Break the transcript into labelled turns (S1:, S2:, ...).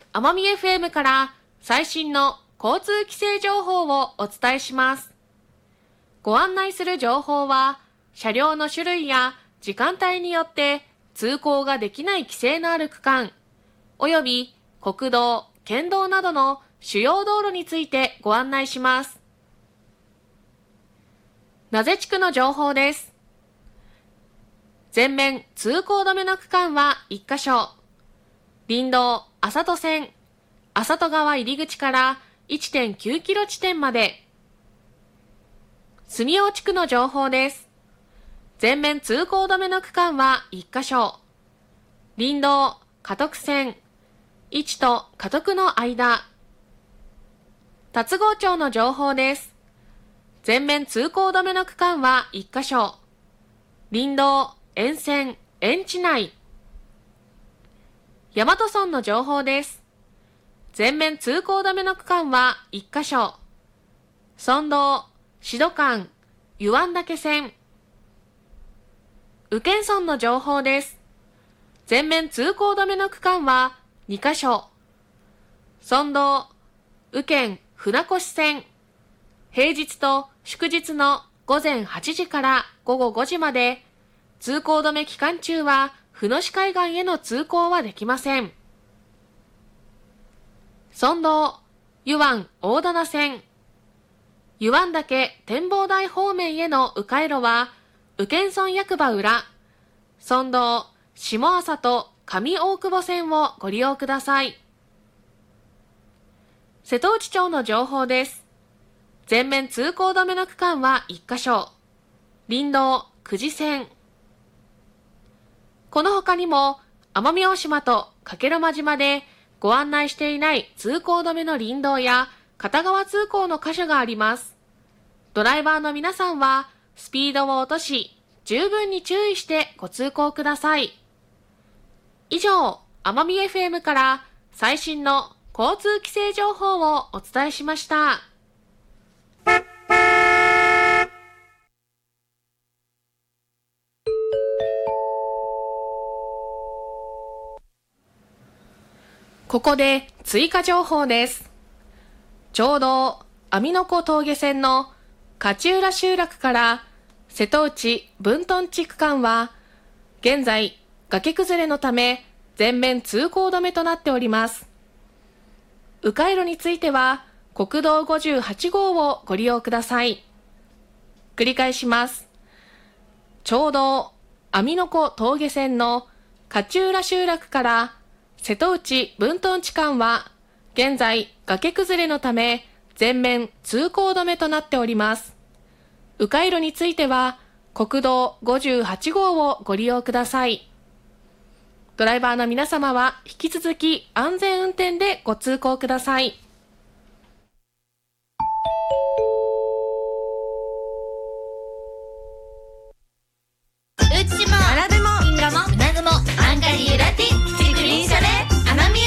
S1: 奄美 FM から最新の交通規制情報をお伝えします。ご案内する情報は、車両の種類や時間帯によって通行ができない規制のある区間、および国道、県道などの主要道路についてご案内します。名瀬地区の情報です。全面通行止めの区間は1カ所。林道浅戸線、浅戸川入口から 1.9 キロ地点まで。住尾地区の情報です。全面通行止めの区間は1カ所。林道加徳線、1と加徳の間。龍郷町の情報です。全面通行止めの区間は1カ所。林道沿線、沿地内。大和村の情報です。全面通行止めの区間は1カ所。村道、志土間、湯湾岳線。宇検村の情報です。全面通行止めの区間は2カ所。村道、宇検船越線。平日と祝日の午前8時から午後5時まで、通行止め期間中は船越海岸への通行はできません。村道、湯湾大棚線。湯湾岳展望台方面への迂回路は、宇検村役場裏、村道、下浅と上大久保線をご利用ください。瀬戸内町の情報です。全面通行止めの区間は1カ所。林道、久慈線。この他にも、奄美大島と加計呂麻島でご案内していない通行止めの林道や片側通行の箇所があります。ドライバーの皆さんはスピードを落とし、十分に注意してご通行ください。以上、奄美 FM から最新の交通規制情報をお伝えしました。ここで追加情報です。ちょうど網の子峠線の勝浦集落から瀬戸内分屯地区間は現在崖崩れのため全面通行止めとなっております。迂回路については国道58号をご利用ください。繰り返します。ちょうど網の子峠線の勝浦集落から瀬戸内分屯地間は現在崖崩れのため全面通行止めとなっております。迂回路については国道58号をご利用ください。ドライバーの皆様は引き続き安全運転でご通行ください。